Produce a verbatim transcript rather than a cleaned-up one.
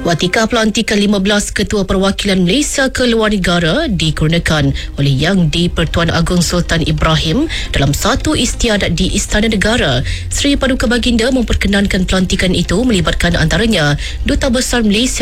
Watika pelantikan lima belas Ketua Perwakilan Malaysia ke luar negara dikurniakan oleh Yang di-Pertuan Agong Sultan Ibrahim dalam satu istiadat di Istana Negara. Seri Paduka Baginda memperkenankan pelantikan itu melibatkan antaranya Duta Besar Malaysia